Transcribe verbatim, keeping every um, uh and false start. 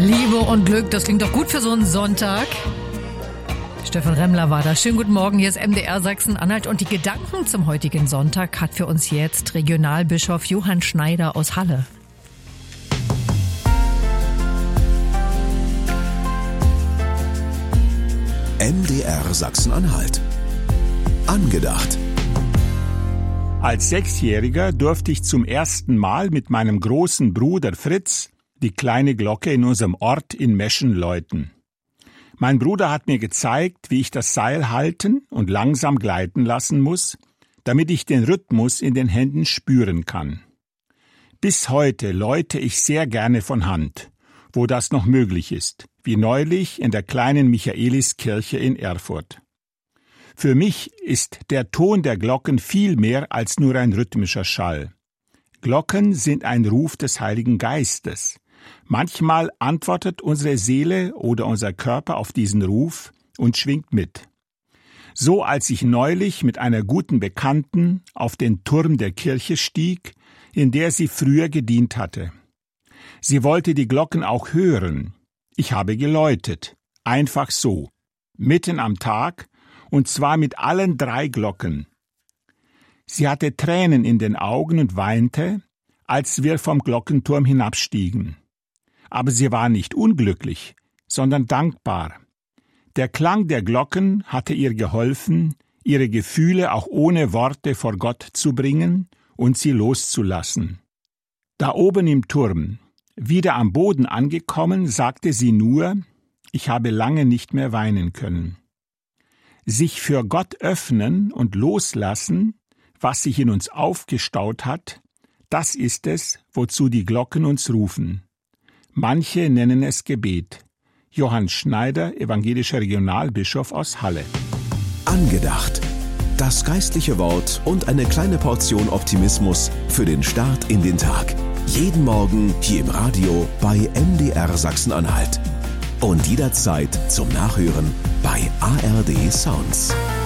Liebe und Glück, das klingt doch gut für so einen Sonntag. Stefan Remmler war da. Schönen guten Morgen, hier ist M D R Sachsen-Anhalt. Und die Gedanken zum heutigen Sonntag hat für uns jetzt Regionalbischof Johann Schneider aus Halle. M D R Sachsen-Anhalt. Angedacht. Als Sechsjähriger durfte ich zum ersten Mal mit meinem großen Bruder Fritz die kleine Glocke in unserem Ort in Meschen läuten. Mein Bruder hat mir gezeigt, wie ich das Seil halten und langsam gleiten lassen muss, damit ich den Rhythmus in den Händen spüren kann. Bis heute läute ich sehr gerne von Hand, wo das noch möglich ist, wie neulich in der kleinen Michaeliskirche in Erfurt. Für mich ist der Ton der Glocken viel mehr als nur ein rhythmischer Schall. Glocken sind ein Ruf des Heiligen Geistes. Manchmal antwortet unsere Seele oder unser Körper auf diesen Ruf und schwingt mit. So als ich neulich mit einer guten Bekannten auf den Turm der Kirche stieg, in der sie früher gedient hatte. Sie wollte die Glocken auch hören. Ich habe geläutet, einfach so, mitten am Tag, und zwar mit allen drei Glocken. Sie hatte Tränen in den Augen und weinte, als wir vom Glockenturm hinabstiegen. Aber sie war nicht unglücklich, sondern dankbar. Der Klang der Glocken hatte ihr geholfen, ihre Gefühle auch ohne Worte vor Gott zu bringen und sie loszulassen. Da oben im Turm, wieder am Boden angekommen, sagte sie nur, ich habe lange nicht mehr weinen können. Sich für Gott öffnen und loslassen, was sich in uns aufgestaut hat, das ist es, wozu die Glocken uns rufen. Manche nennen es Gebet. Johann Schneider, evangelischer Regionalbischof aus Halle. Angedacht. Das geistliche Wort und eine kleine Portion Optimismus für den Start in den Tag. Jeden Morgen hier im Radio bei M D R Sachsen-Anhalt. Und jederzeit zum Nachhören bei A R D Sounds.